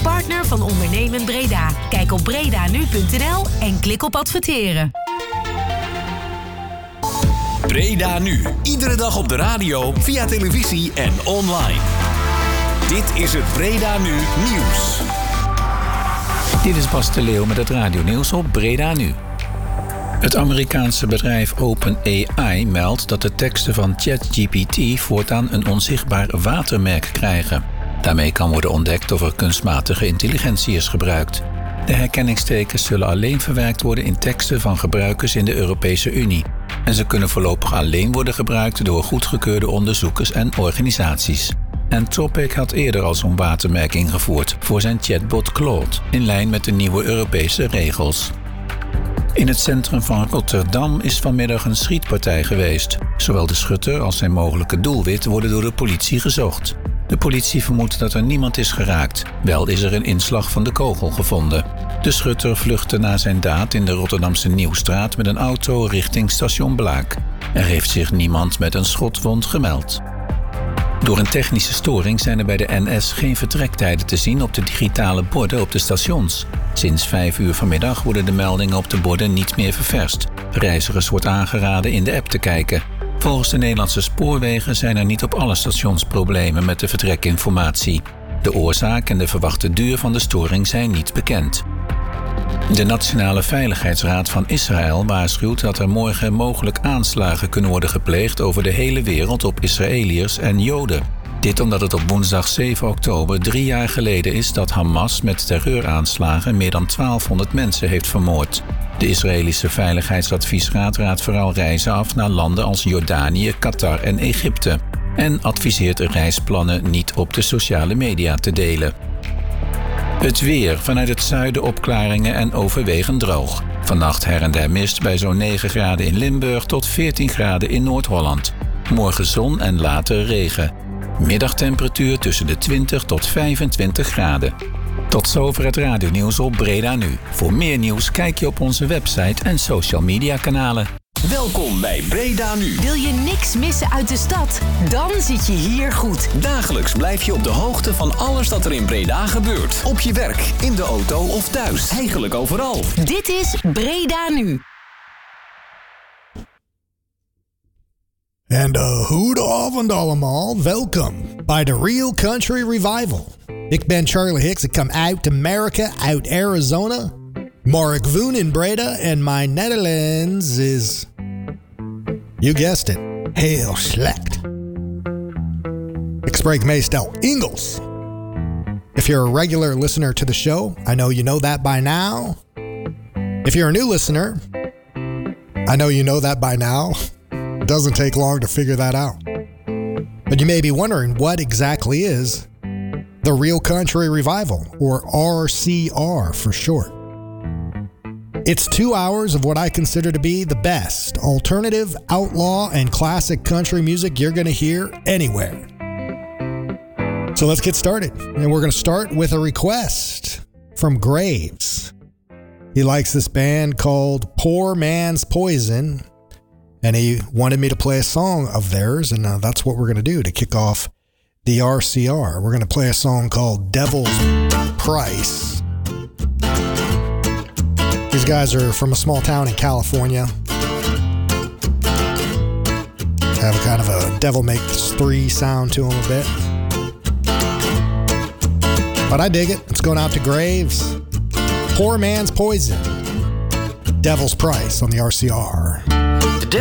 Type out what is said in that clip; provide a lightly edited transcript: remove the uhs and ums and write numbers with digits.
partner van Ondernemen Breda. Kijk op bredanu.nl en klik op adverteren. Breda Nu. Iedere dag op de radio, via televisie en online. Dit is het Breda Nu nieuws. Dit is Bas de Leeuw met het radionieuws op Breda Nu. Het Amerikaanse bedrijf OpenAI meldt dat de teksten van ChatGPT voortaan een onzichtbaar watermerk krijgen. Daarmee kan worden ontdekt of er kunstmatige intelligentie is gebruikt. De herkenningstekens zullen alleen verwerkt worden in teksten van gebruikers in de Europese Unie. En ze kunnen voorlopig alleen worden gebruikt door goedgekeurde onderzoekers en organisaties. Anthropic had eerder al zo'n watermerk ingevoerd voor zijn chatbot Claude, in lijn met de nieuwe Europese regels. In het centrum van Rotterdam is vanmiddag een schietpartij geweest. Zowel de schutter als zijn mogelijke doelwit worden door de politie gezocht. De politie vermoedt dat er niemand is geraakt. Wel is er een inslag van de kogel gevonden. De schutter vluchtte na zijn daad in de Rotterdamse Nieuwstraat met een auto richting station Blaak. Er heeft zich niemand met een schotwond gemeld. Door een technische storing zijn er bij de NS geen vertrektijden te zien op de digitale borden op de stations. Sinds 5 uur vanmiddag worden de meldingen op de borden niet meer ververst. Reizigers wordt aangeraden in de app te kijken. Volgens de Nederlandse Spoorwegen zijn er niet op alle stations problemen met de vertrekinformatie. De oorzaak en de verwachte duur van de storing zijn niet bekend. De Nationale Veiligheidsraad van Israël waarschuwt dat er morgen mogelijk aanslagen kunnen worden gepleegd over de hele wereld op Israëliërs en Joden. Dit omdat het op woensdag 7 oktober 3 jaar geleden is dat Hamas met terreuraanslagen meer dan 1200 mensen heeft vermoord. De Israëlische Veiligheidsadviesraad raadt vooral reizen af naar landen als Jordanië, Qatar en Egypte. En adviseert reisplannen niet op de sociale media te delen. Het weer. Vanuit het zuiden opklaringen en overwegend droog. Vannacht her en der mist bij zo'n 9 graden in Limburg tot 14 graden in Noord-Holland. Morgen zon en later regen. Middagtemperatuur tussen de 20 tot 25 graden. Tot zover het radionieuws op Breda Nu. Voor meer nieuws kijk je op onze website en social media kanalen. Welkom bij Breda Nu. Wil je niks missen uit de stad? Dan zit je hier goed. Dagelijks blijf je op de hoogte van alles dat er in Breda gebeurt. Op je werk, in de auto of thuis. Eigenlijk overal. Dit is Breda Nu. En goedenavond allemaal. Welkom bij de Real Country Revival. Ik ben Charlie Hicks. Ik kom uit Amerika, uit Arizona. Maar ik woon in Breda en mijn Nederlands is, you guessed it, heel slecht. Ik spreek meestal Engels. If you're a regular listener to the show, I know you know that by now. If you're a new listener, I know you know that by now. It doesn't take long to figure that out. But you may be wondering, what exactly is the Real Country Revival, or RCR for short? It's 2 hours of what I consider to be the best alternative, outlaw, and classic country music you're going to hear anywhere. So let's get started. And we're going to start with a request from Graves. He likes this band called Poor Man's Poison, and he wanted me to play a song of theirs, and that's what we're going to do to kick off the RCR. We're going to play a song called Devil's Price. These guys are from a small town in California. Have a kind of a Devil Makes 3 sound to them a bit. But I dig it. It's going out to Graves. Poor Man's Poison. Devil's Price on the RCR.